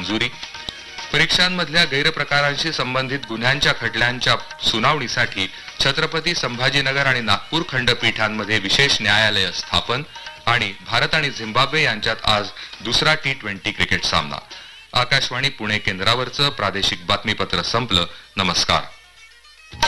मंजुरी. परीक्षांमधल्या गैरप्रकारांशी संबंधित गुन्ह्यांच्या खटल्यांच्या सुनावणीसाठी छत्रपती संभाजीनगर आणि नागपूर खंडपीठांमध्ये विशेष न्यायालय स्थापन. आणि भारत आणि झिम्बाब्वे यांच्यात आज दुसरा T20 क्रिकेट सामना. आकाशवाणी पुणे केंद्रावरचं प्रादेशिक बातमीपत्र संपलं. नमस्कार.